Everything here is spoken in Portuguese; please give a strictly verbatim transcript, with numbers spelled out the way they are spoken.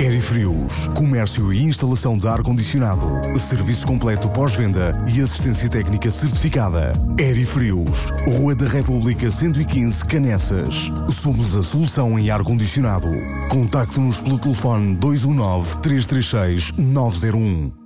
Aerifrios, comércio e instalação de ar-condicionado, serviço completo pós-venda e assistência técnica certificada. Aerifrios, Rua da República cento e quinze, Canessas. Somos a solução em ar-condicionado. Contacte-nos pelo telefone dois um nove, três três seis, nove zero um.